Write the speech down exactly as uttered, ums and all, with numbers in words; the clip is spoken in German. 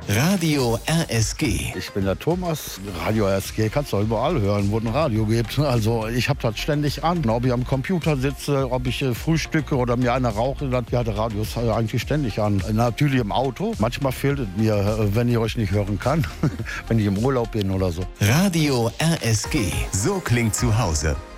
Radio R S G. Ich bin der Thomas. Radio R S G kannst du überall hören, wo es ein Radio gibt. Also ich habe das ständig an. Ob ich am Computer sitze, ob ich äh, frühstücke oder mir eine rauche, dann ja, der Radio ist äh, eigentlich ständig an. Natürlich im Auto. Manchmal fehlt es mir, äh, wenn ich euch nicht hören kann, wenn ich im Urlaub bin oder so. Radio R S G. So klingt zu Hause.